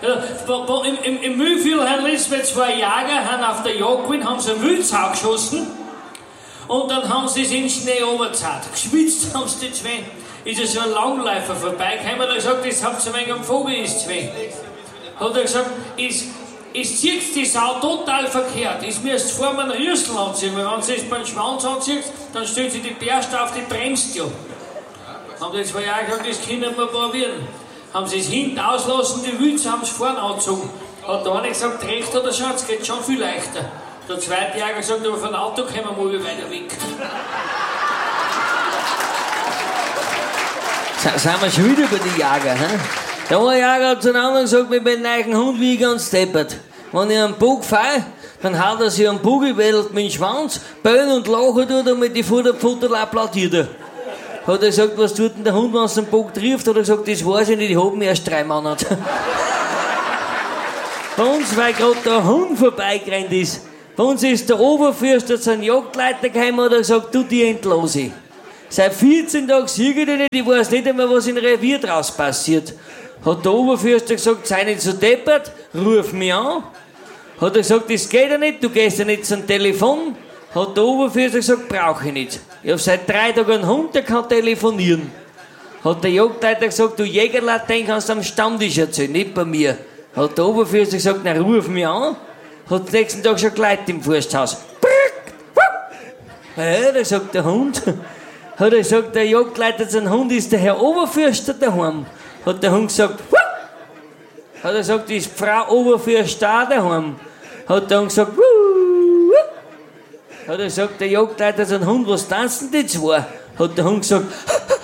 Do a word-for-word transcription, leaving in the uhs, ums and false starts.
wo, wo, Im im, im Mühlviertel Lisbeth zwei Jäger haben auf der Jagd gewesen, haben sie einen Wildsau geschossen und dann haben sie es in den Schnee runtergezahlt. Geschwitzt haben sie die zwei. Ist ja so ein Langläufer vorbeigekommen und hat gesagt, das habt ihr ein wenig am Vogel, ist zwei. Hat er gesagt, ist, ist zieht die Sau total verkehrt. Ist mir erst vor einem Rüssel anziehen, weil wenn sie es beim Schwanz anzieht, dann stellt sie die Bärste auf, die bremst ja. Haben die zwei Jahre gesagt, das können wir probieren. Haben sie es hinten auslassen, die Wütze haben es vorne angezogen. Hat der eine gesagt, recht oder schon, es geht schon viel leichter. Der zweite Jäger gesagt, aber von Auto kommen wir mal weiter weg. Sind wir schon wieder über die Jäger, hä? Der eine Jäger hat zu einem anderen gesagt, mit meinem neuen Hund wie ich ganz deppert. Wenn ich einen Bug fahre, dann haut er sich am Bugel, wedelt mit dem Schwanz, bellen und lachen tut und mit die Futterfutter applaudiert er. Hat er gesagt, was tut denn der Hund, wenn es den Bug trifft? Hat er gesagt, das weiß ich nicht, ich hab ihn erst drei Monate. Bei uns, weil gerade der Hund vorbeigerannt ist, bei uns ist der Oberfürster zu einem Jagdleiter gekommen und hat gesagt, du, die entlose ich. Seit vierzehn Tagen sehe ich dich nicht, ich weiß nicht einmal, was in Revier draus passiert. Hat der Oberfürster gesagt, sei nicht so deppert, ruf mich an. Hat er gesagt, das geht ja nicht, du gehst ja nicht zum Telefon. Hat der Oberfürster gesagt, brauche ich nicht. Ich hab seit drei Tagen einen Hund, der kann telefonieren. Hat der Jagdleiter gesagt, du Jägerlein, den kannst du am Stammtisch erzählen, nicht bei mir. Hat der Oberfürster gesagt, na ruf mich an. Hat den nächsten Tag schon Leute im Forsthaus. Ja, da sagt der Hund. Hat er gesagt, der Jagdleiter zu einem Hund ist der Herr Oberfürster daheim. Hat der Hund gesagt, Wupp! Hat er gesagt, ist Frau Oberfürster auch daheim. Hat der Hund gesagt, Wupp! Hat er gesagt, der Jagdleiter zu einem Hund, was tanzen die zwei? Hat der Hund gesagt,